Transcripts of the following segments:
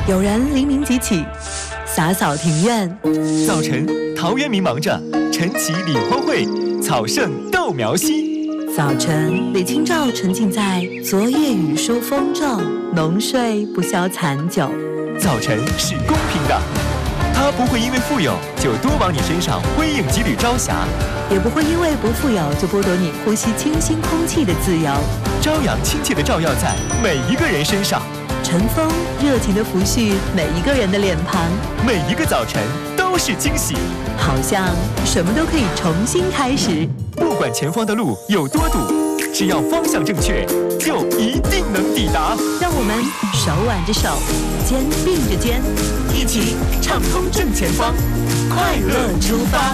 有人黎明即起，洒扫庭院； 早晨，陶渊明忙着晨起理荒秽，草盛豆苗稀。 早晨，李清照沉浸在昨夜雨疏风骤，浓睡不消残酒。 早晨是公平的，它不会因为富有就多往你身上辉映几缕朝霞， 也不会因为不富有就剥夺你呼吸清新空气的自由。 朝阳亲切地照耀在每一个人身上， 晨风热情地拂拭每一个人的脸庞， 每一个早晨都是惊喜， 好像什么都可以重新开始。 不管前方的路有多堵，只要方向正确，就一定能抵达。 让我们手挽着手，肩并着肩，一起畅通正前方，快乐出发。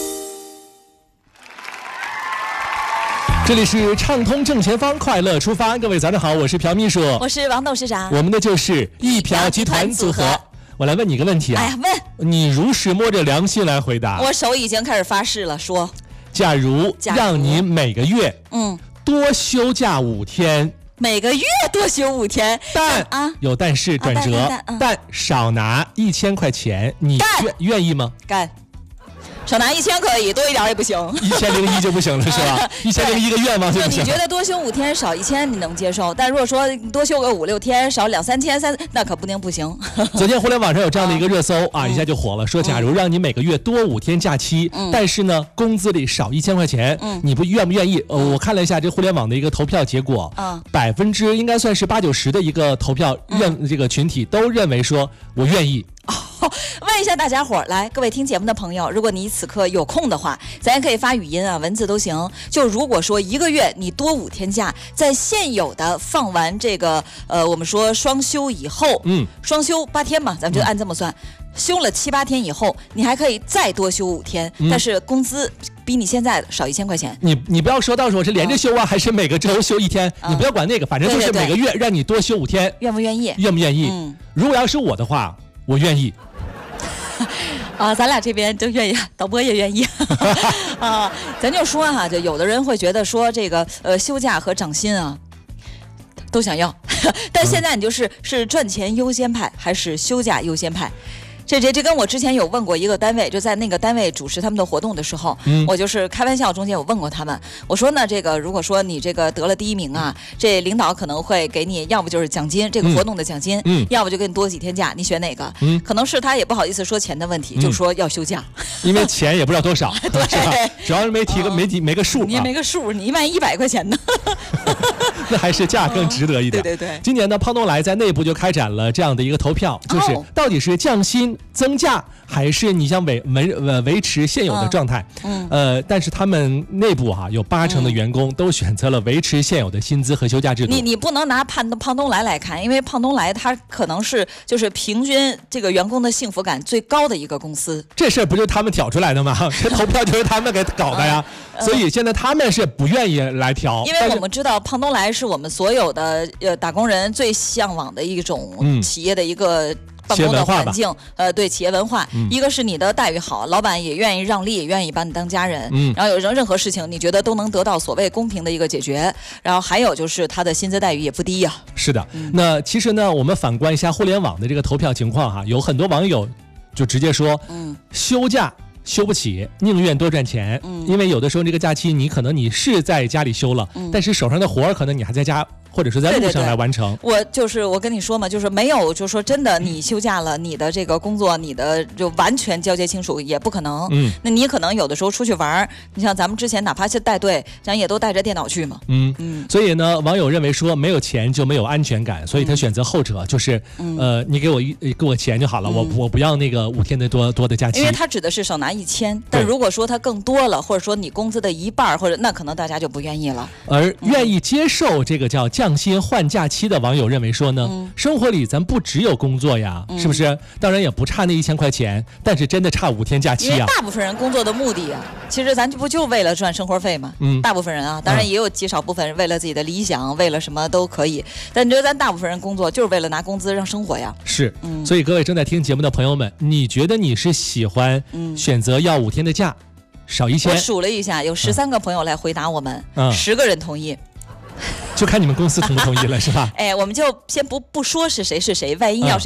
这里是畅通正前方，快乐出发。各位早上好，我是朴秘书， 我是王董事长， 我们的就是一朴集团组合。我来问你个问题啊， 哎呀，问你如实摸着良心来回答。 我手已经开始发誓了，说， 假如让你每个月多休假5天， 每个月多休5天， 但有但是转折，但少拿1000块钱，你愿意吗？ 干。少拿1000可以，多一点也不行。 1001就不行了是吧？1001个愿望就不行。 你觉得多休5天少1000你能接受，但如果说多休个5、6天少2、3千那可不定不行。 昨天互联网上有这样的一个热搜啊，一下就火了，说假如让你每个月多5天假期，但是呢工资里少1000块钱，你不愿不愿意？我看了一下这互联网的一个投票结果，应该算是80%、90%的一个投票这个群体都认为说我愿意。 问一下大家伙，来，各位听节目的朋友，如果你此刻有空的话，咱也可以发语音啊，文字都行。就如果说一个月你多5天假，在现有的放完这个我们说双休以后，双休8天嘛，咱们就按这么算，休了7、8天以后，你还可以再多休5天，但是工资比你现在少1000块钱。 你不要说到时候是连着休啊，还是每个周休1天，你不要管那个，反正就是每个月让你多休5天， 愿不愿意？ 愿不愿意？如果要是我的话，我愿意。 啊，咱俩这边都愿意，导播也愿意啊。咱就说哈，就有的人会觉得说这个休假和涨薪啊都想要，但现在你是赚钱优先派还是休假优先派？这跟我之前有问过一个单位，就在那个单位主持他们的活动的时候，我就是开玩笑中间我问过他们，我说呢，这个如果说你这个得了第1名啊，这领导可能会给你要不就是奖金，这个活动的奖金，要不就给你多几天假，你选哪个？可能是他也不好意思说钱的问题，就说要休假， 因为钱也不知道多少， 对， 是吧？主要是没个数， 你也没个数，你万一100块钱呢？ 那还是假更值得一点。 对。 今年呢，胖东来在内部就开展了这样的一个投票，就是到底是降薪增价，还是你想维持现有的状态？但是他们内部有80%的员工都选择了维持现有的薪资和休假制度。 你不能拿胖东来看，因为胖东来他可能是就是平均这个员工的幸福感最高的一个公司。 这事儿不就是他们挑出来的吗？这投票就是他们给搞的呀。所以现在他们是不愿意来调， 因为我们知道胖东来是我们所有的打工人最向往的一种企业的一个办公的环境，对，企业文化，一个是你的待遇好，老板也愿意让利，也愿意把你当家人，然后有任何事情你觉得都能得到所谓公平的一个解决，然后还有就是他的薪资待遇也不低呀。 是的，那其实呢，我们反观一下互联网的这个投票情况有很多网友就直接说，休假休不起，宁愿多赚钱，因为有的时候这个假期你可能你是在家里休了，但是手上的活儿可能你还在家或者是在路上来完成。 我跟你说嘛，就是没有，就是说真的，你休假了，你的这个工作，你的就完全交接清楚也不可能。那你可能有的时候出去玩，你像咱们之前哪怕是带队，咱也都带着电脑去嘛。 所以呢，网友认为说没有钱就没有安全感，所以他选择后者，就是你给我钱就好了，我不要那个5天的多的假期。 因为他指的是少拿1000，但如果说他更多了，或者说你工资的1半，或者那可能大家就不愿意了。 而愿意接受这个叫降薪换假期的网友认为说呢，生活里咱不只有工作呀，是不是？当然也不差那1000块钱，但是真的差5天假期啊。 因为大部分人工作的目的啊，其实咱就为了赚生活费嘛。大部分人啊，当然也有极少部分人为了自己的理想，为了什么都可以。但你觉得咱大部分人工作就是为了拿工资让生活呀？ 是，所以各位正在听节目的朋友们，你觉得你是喜欢选择要5天的假，少1000？ 我数了一下，有13个朋友来回答我们，10个人同意。 就看你们公司同不同意了，是吧？ 哎，我们就先不说是谁，万一要是